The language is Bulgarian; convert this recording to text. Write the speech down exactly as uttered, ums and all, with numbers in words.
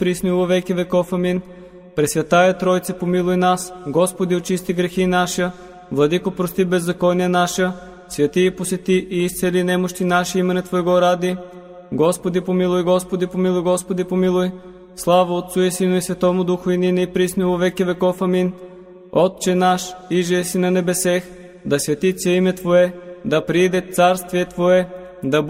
присно и во веки веков. Амин. Пресвятая Тройце, помилуй нас. Господи, очисти грехи наша. Владико, прости беззакония наша. Святи и посети и изцели немощи наши имене Твоего ради. Господи, помилуй, Господи, помилуй, Господи, помилуй. Слава Отцу и Сину и Святому Духу, и нине и присно во веки веков. Амин. Отче наш, иже еси на небесех, да свети се име Твое, да прииде царствие Твое, да